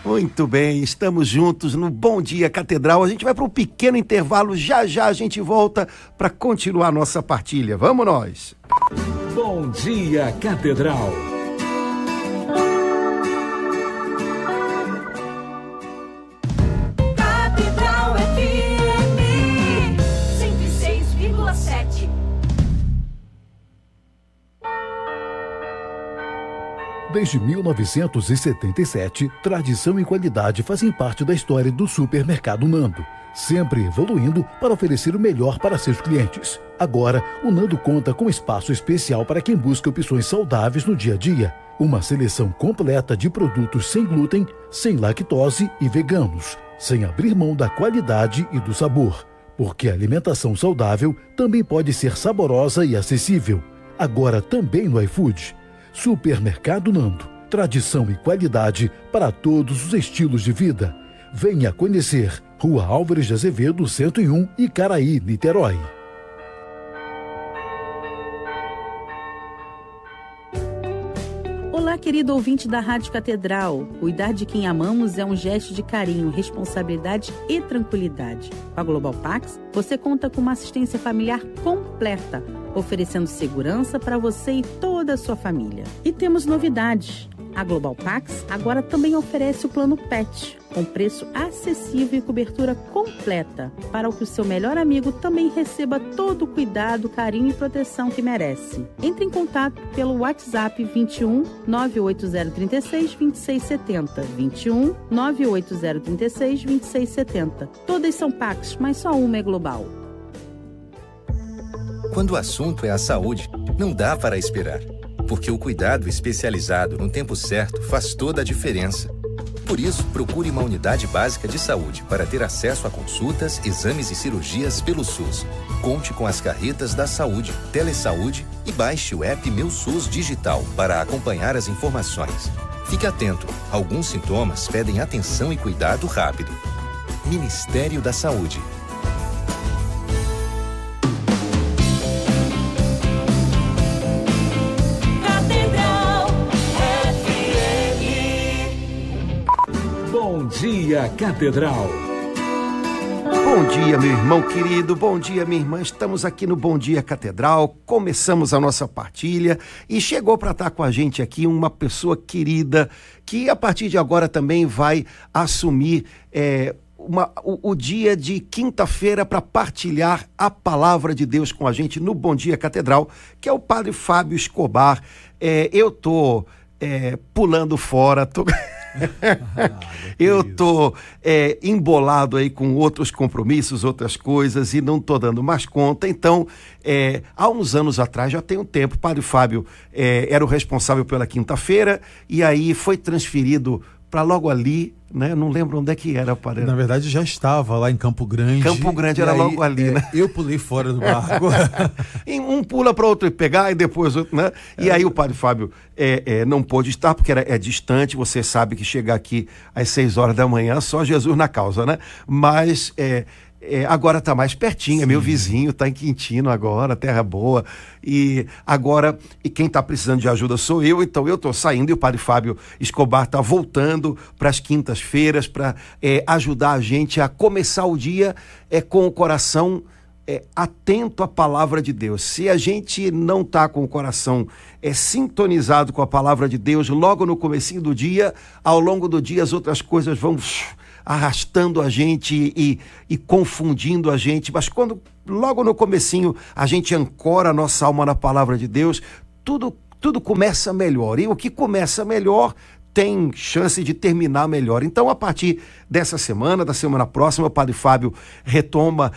Muito bem, estamos juntos no Bom Dia Catedral. A gente vai para um pequeno intervalo, já a gente volta para continuar nossa partilha. Vamos nós! Bom Dia Catedral. Catedral FM 106,7. Desde 1977, tradição e qualidade fazem parte da história do Supermercado Nando, sempre evoluindo para oferecer o melhor para seus clientes. Agora, o Nando conta com espaço especial para quem busca opções saudáveis no dia a dia. Uma seleção completa de produtos sem glúten, sem lactose e veganos, sem abrir mão da qualidade e do sabor. Porque a alimentação saudável também pode ser saborosa e acessível. Agora também no iFood. Supermercado Nando. Tradição e qualidade para todos os estilos de vida. Venha conhecer Rua Álvares de Azevedo, 101, Icaraí, Niterói. Olá, querido ouvinte da Rádio Catedral. Cuidar de quem amamos é um gesto de carinho, responsabilidade e tranquilidade. Com a Global Pax, você conta com uma assistência familiar completa, oferecendo segurança para você e toda a sua família. E temos novidades. A Global Pax agora também oferece o plano PET, com preço acessível e cobertura completa, para que o seu melhor amigo também receba todo o cuidado, carinho e proteção que merece. Entre em contato pelo WhatsApp 21 98036 2670, 21 98036 2670. Todas são Pax, mas só uma é global. Quando o assunto é a saúde, não dá para esperar. Porque o cuidado especializado no tempo certo faz toda a diferença. Por isso, procure uma unidade básica de saúde para ter acesso a consultas, exames e cirurgias pelo SUS. Conte com as carretas da saúde, Telesaúde e baixe o app Meu SUS Digital para acompanhar as informações. Fique atento, alguns sintomas pedem atenção e cuidado rápido. Ministério da Saúde. Bom Dia Catedral. Bom dia, meu irmão querido, bom dia, minha irmã. Estamos aqui no Bom Dia Catedral, começamos a nossa partilha e chegou para estar com a gente aqui uma pessoa querida que a partir de agora também vai assumir o dia de quinta-feira para partilhar a palavra de Deus com a gente no Bom Dia Catedral, que é o Padre Fábio Escobar. Eu tô pulando fora, eu tô embolado aí com outros compromissos, outras coisas e não tô dando mais conta. Então, há uns anos atrás, já tem um tempo, o Padre Fábio era o responsável pela quinta-feira e aí foi transferido para logo ali, né? Não lembro onde é que era, Padre. Na verdade, já estava lá em Campo Grande. Campo Grande era aí, logo ali, né? Eu pulei fora do barco. Um pula para outro e pegar e depois outro, né? E aí o Padre Fábio não pôde estar porque é distante. Você sabe que chegar aqui às 6 horas da manhã, só Jesus na causa, né? Mas agora está mais pertinho, é meu vizinho, está em Quintino agora, terra boa. E agora, quem está precisando de ajuda sou eu, então eu estou saindo e o Padre Fábio Escobar está voltando para as quintas-feiras para ajudar a gente a começar o dia com o coração atento à palavra de Deus. Se a gente não está com o coração sintonizado com a palavra de Deus, logo no comecinho do dia, ao longo do dia as outras coisas vão arrastando a gente e confundindo a gente, mas quando logo no comecinho a gente ancora a nossa alma na palavra de Deus, tudo começa melhor, e o que começa melhor tem chance de terminar melhor. Então, a partir dessa semana, da semana próxima, o Padre Fábio retoma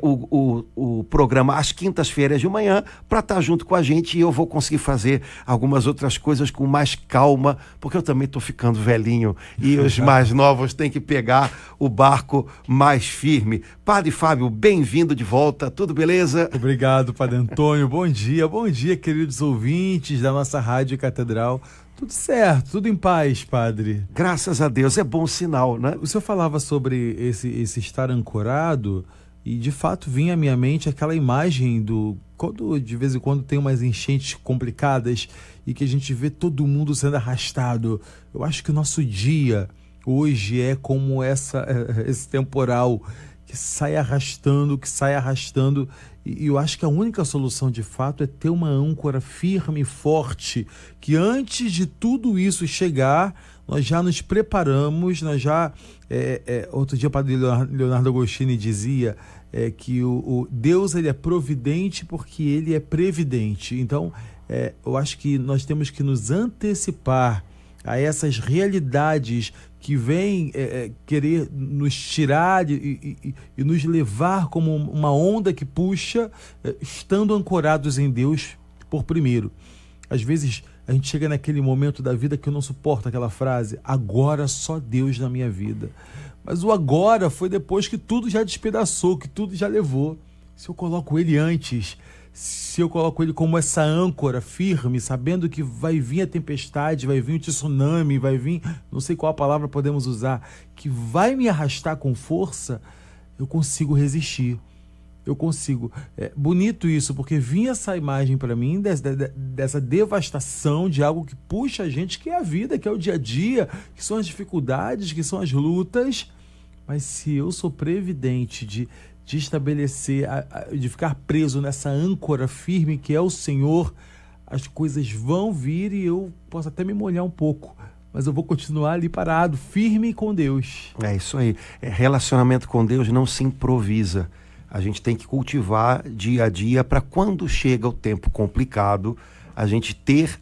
o programa às quintas-feiras de manhã para estar junto com a gente, e eu vou conseguir fazer algumas outras coisas com mais calma, porque eu também estou ficando velhinho e os mais novos têm que pegar o barco mais firme. Padre Fábio, bem-vindo de volta, tudo beleza? Obrigado, Padre Antônio. Bom dia, queridos ouvintes da nossa Rádio Catedral. Tudo certo, tudo em paz, Padre. Graças a Deus, é bom sinal, né? O senhor falava sobre esse estar ancorado e, de fato, vinha à minha mente aquela imagem quando de vez em quando tem umas enchentes complicadas e que a gente vê todo mundo sendo arrastado. Eu acho que o nosso dia, hoje é como esse temporal que sai arrastando, e eu acho que a única solução de fato é ter uma âncora firme e forte, que antes de tudo isso chegar, nós já nos preparamos, nós já... outro dia o padre Leonardo Agostini dizia que o Deus, ele é providente porque ele é previdente. Então, eu acho que nós temos que nos antecipar a essas realidades que vêm querer nos tirar e nos levar como uma onda que puxa, estando ancorados em Deus por primeiro. Às vezes a gente chega naquele momento da vida que eu não suporto aquela frase, agora só Deus na minha vida. Mas o agora foi depois que tudo já despedaçou, que tudo já levou. Se eu coloco ele antes, se eu coloco ele como essa âncora firme, sabendo que vai vir a tempestade, vai vir o tsunami, vai vir, não sei qual palavra podemos usar, que vai me arrastar com força, eu consigo resistir. Eu consigo. Bonito isso, porque vinha essa imagem para mim dessa devastação de algo que puxa a gente, que é a vida, que é o dia a dia, que são as dificuldades, que são as lutas. Mas se eu sou previdente de estabelecer, de ficar preso nessa âncora firme que é o Senhor, as coisas vão vir e eu posso até me molhar um pouco, mas eu vou continuar ali parado, firme com Deus. É isso aí. Relacionamento com Deus não se improvisa. A gente tem que cultivar dia a dia para quando chega o tempo complicado, a gente ter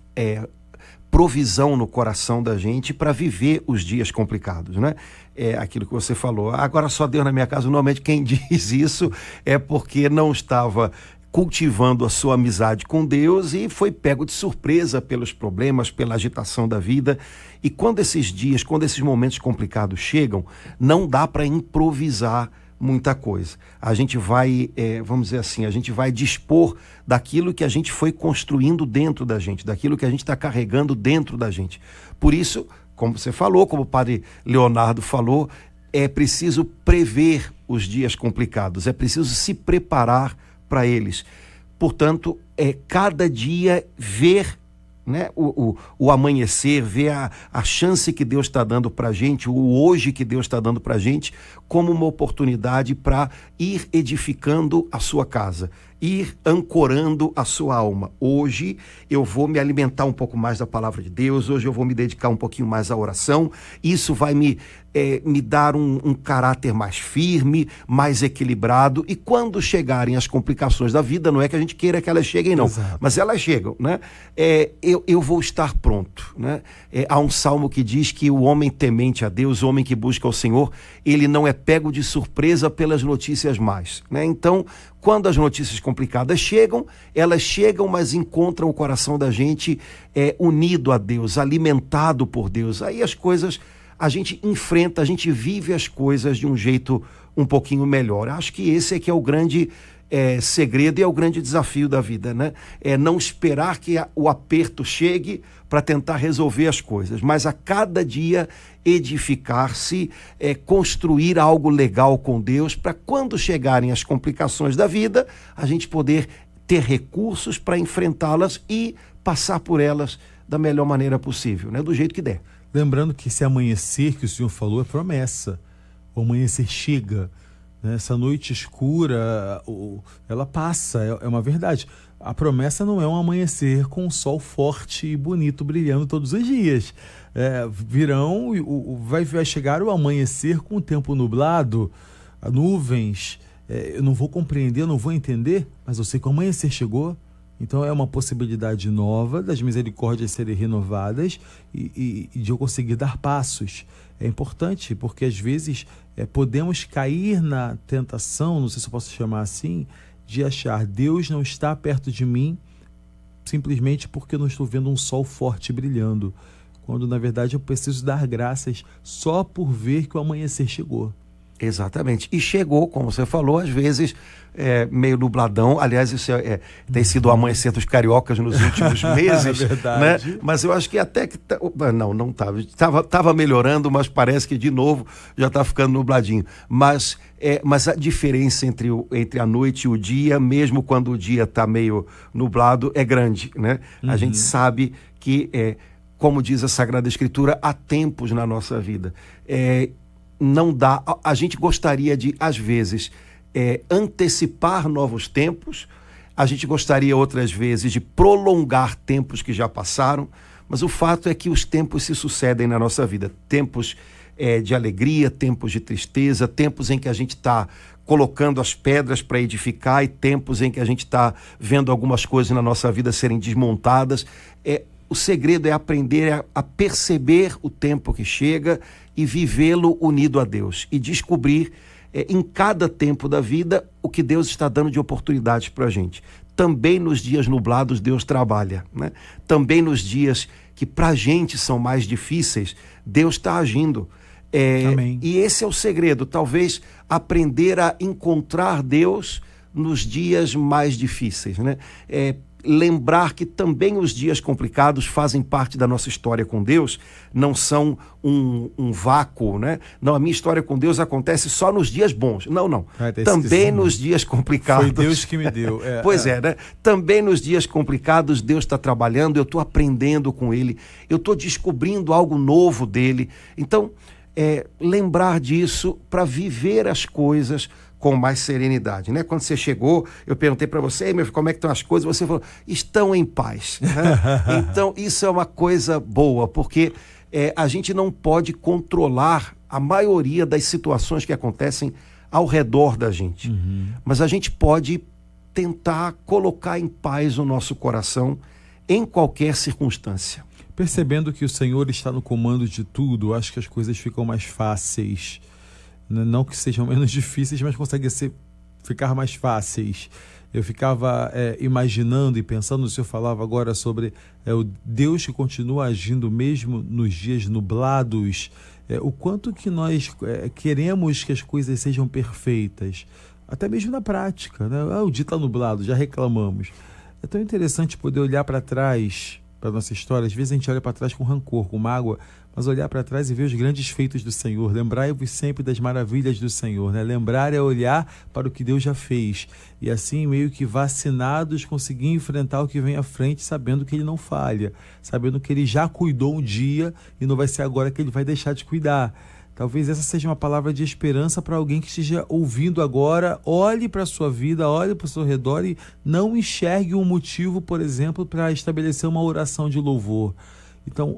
provisão no coração da gente para viver os dias complicados, né? É aquilo que você falou. Agora só Deus na minha casa. Normalmente quem diz isso é porque não estava cultivando a sua amizade com Deus e foi pego de surpresa pelos problemas, pela agitação da vida. E quando esses momentos complicados chegam, não dá para improvisar muita coisa. A gente vai, vamos dizer assim, a gente vai dispor daquilo que a gente foi construindo dentro da gente, daquilo que a gente está carregando dentro da gente. Por isso, como você falou, como o padre Leonardo falou, é preciso prever os dias complicados, é preciso se preparar para eles. Portanto, cada dia ver, né, o amanhecer, ver a chance que Deus está dando para a gente, o hoje que Deus está dando para a gente, como uma oportunidade para ir edificando a sua casa, ir ancorando a sua alma. Hoje eu vou me alimentar um pouco mais da palavra de Deus, hoje eu vou me dedicar um pouquinho mais à oração, isso vai me dar um caráter mais firme, mais equilibrado, e quando chegarem as complicações da vida, não é que a gente queira que elas cheguem não, exato, mas elas chegam, né? Eu vou estar pronto, né? Há um salmo que diz que o homem temente a Deus, o homem que busca o Senhor, ele não é pego de surpresa pelas notícias más, né? Então, quando as notícias complicadas chegam, elas chegam, mas encontram o coração da gente unido a Deus, alimentado por Deus. Aí as coisas, a gente enfrenta, a gente vive as coisas de um jeito um pouquinho melhor. Acho que esse é que é o grande segredo e é o grande desafio da vida, né? É não esperar que o aperto chegue para tentar resolver as coisas, mas a cada dia edificar-se, construir algo legal com Deus, para quando chegarem as complicações da vida, a gente poder ter recursos para enfrentá-las e passar por elas da melhor maneira possível, né? Do jeito que der. Lembrando que esse amanhecer que o senhor falou é promessa. O amanhecer chega, né? Essa noite escura, ela passa, é uma verdade. A promessa não é um amanhecer com um sol forte e bonito brilhando todos os dias. Vai chegar o amanhecer com o tempo nublado, nuvens. Eu não vou compreender, eu não vou entender, mas eu sei que o amanhecer chegou. Então é uma possibilidade nova das misericórdias serem renovadas e de eu conseguir dar passos. É importante porque às vezes podemos cair na tentação, não sei se eu posso chamar assim, de achar Deus não está perto de mim simplesmente porque eu não estou vendo um sol forte brilhando, quando na verdade eu preciso dar graças só por ver que o amanhecer chegou. Exatamente. E chegou, como você falou, às vezes meio nubladão. Aliás, isso tem sido o amanhecer dos cariocas nos últimos meses. É verdade. Né? Mas eu acho que até que... Não estava. Estava melhorando, mas parece que de novo já está ficando nubladinho. Mas a diferença entre a noite e o dia, mesmo quando o dia está meio nublado, é grande, né? A gente sabe que como diz a Sagrada Escritura, há tempos na nossa vida. Não dá, a gente gostaria de, às vezes, antecipar novos tempos, a gente gostaria outras vezes de prolongar tempos que já passaram, mas o fato é que os tempos se sucedem na nossa vida. Tempos de alegria, tempos de tristeza, tempos em que a gente está colocando as pedras para edificar e tempos em que a gente está vendo algumas coisas na nossa vida serem desmontadas. O segredo é aprender a perceber o tempo que chega e vivê-lo unido a Deus e descobrir em cada tempo da vida o que Deus está dando de oportunidades para a gente. Também nos dias nublados Deus trabalha, né? Também nos dias que para a gente são mais difíceis, Deus está agindo. Amém. E esse é o segredo, talvez aprender a encontrar Deus nos dias mais difíceis, né? Lembrar que também os dias complicados fazem parte da nossa história com Deus, não são um vácuo, né? Não, a minha história com Deus acontece só nos dias bons. Não. Também nos dias complicados. Foi Deus que me deu. Pois é, né? Também nos dias complicados Deus está trabalhando, eu estou aprendendo com Ele, eu estou descobrindo algo novo dEle. Então, lembrar disso para viver as coisas com mais serenidade, né? Quando você chegou, eu perguntei para você, meu filho, como é que estão as coisas? Você falou, estão em paz, né? Então, isso é uma coisa boa, porque a gente não pode controlar a maioria das situações que acontecem ao redor da gente. Mas a gente pode tentar colocar em paz o nosso coração em qualquer circunstância. Percebendo que o Senhor está no comando de tudo, acho que as coisas ficam mais fáceis. Não que sejam menos difíceis, mas conseguem ficar mais fáceis. Eu ficava imaginando e pensando, o senhor falava agora sobre o Deus que continua agindo mesmo nos dias nublados, o quanto que nós queremos que as coisas sejam perfeitas, até mesmo na prática, né? O dia está nublado, já reclamamos. É tão interessante poder olhar para trás, para a nossa história. Às vezes a gente olha para trás com rancor, com mágoa, mas olhar para trás e ver os grandes feitos do Senhor. Lembrai-vos sempre das maravilhas do Senhor, né? Lembrar é olhar para o que Deus já fez. E assim, meio que vacinados, conseguir enfrentar o que vem à frente, sabendo que Ele não falha, sabendo que Ele já cuidou um dia e não vai ser agora que Ele vai deixar de cuidar. Talvez essa seja uma palavra de esperança para alguém que esteja ouvindo agora. Olhe para a sua vida, olhe para o seu redor e não enxergue um motivo, por exemplo, para estabelecer uma oração de louvor. Então,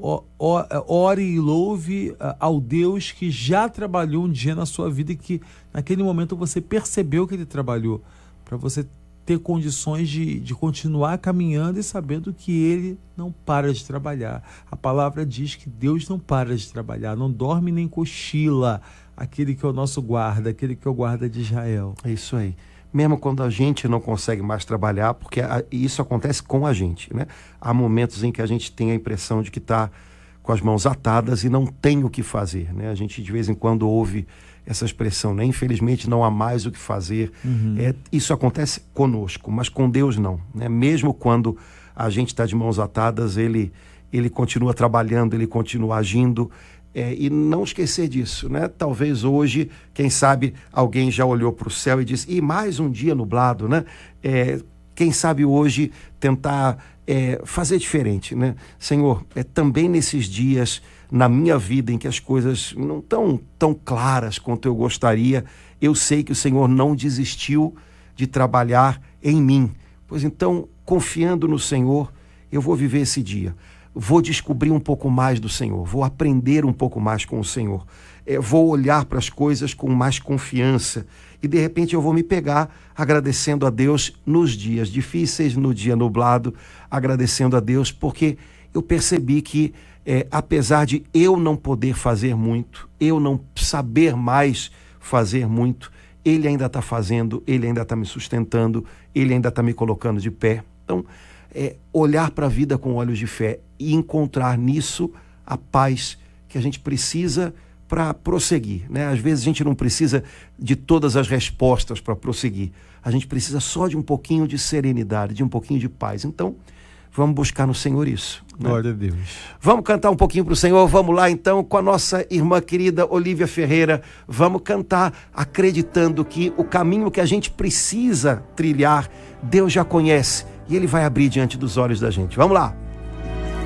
ore e louve ao Deus que já trabalhou um dia na sua vida e que naquele momento você percebeu que Ele trabalhou, para você ter condições de continuar caminhando e sabendo que Ele não para de trabalhar. A palavra diz que Deus não para de trabalhar, não dorme nem cochila, aquele que é o nosso guarda, aquele que é o guarda de Israel. É isso aí. Mesmo quando a gente não consegue mais trabalhar, porque isso acontece com a gente, né? Há momentos em que a gente tem a impressão de que está com as mãos atadas e não tem o que fazer, né? A gente de vez em quando ouve essa expressão, né? Infelizmente não há mais o que fazer. Isso acontece conosco, mas com Deus não, né? Mesmo quando a gente está de mãos atadas, ele continua trabalhando, Ele continua agindo. E não esquecer disso, né? Talvez hoje, quem sabe, alguém já olhou para o céu e disse, e mais um dia nublado, né? Quem sabe hoje tentar fazer diferente, né? Senhor, também nesses dias na minha vida em que as coisas não estão tão claras quanto eu gostaria, eu sei que o Senhor não desistiu de trabalhar em mim. Pois então, confiando no Senhor, eu vou viver esse dia. Vou descobrir um pouco mais do Senhor, vou aprender um pouco mais com o Senhor, vou olhar para as coisas com mais confiança e de repente eu vou me pegar agradecendo a Deus nos dias difíceis, no dia nublado, agradecendo a Deus porque eu percebi que apesar de eu não poder fazer muito, eu não saber mais fazer muito, Ele ainda está fazendo, Ele ainda está me sustentando, Ele ainda está me colocando de pé. Então, olhar para a vida com olhos de fé e encontrar nisso a paz que a gente precisa para prosseguir, né? Às vezes a gente não precisa de todas as respostas para prosseguir, a gente precisa só de um pouquinho de serenidade, de um pouquinho de paz. Então, vamos buscar no Senhor isso, né? Glória a Deus. Vamos cantar um pouquinho para o Senhor, vamos lá então com a nossa irmã querida Olívia Ferreira, vamos cantar acreditando que o caminho que a gente precisa trilhar, Deus já conhece, e Ele vai abrir diante dos olhos da gente. Vamos lá!